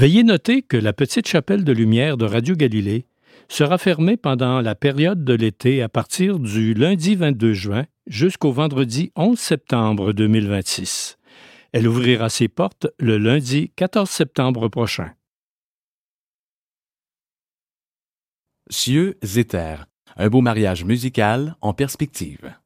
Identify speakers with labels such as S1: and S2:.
S1: Veuillez noter que la petite chapelle de lumière de Radio Galilée sera fermée pendant la période de l'été à partir du lundi 22 juin jusqu'au vendredi 11 septembre 2026. Elle ouvrira ses portes le lundi 14 septembre prochain.
S2: Cieux et terres, un beau mariage musical en perspective.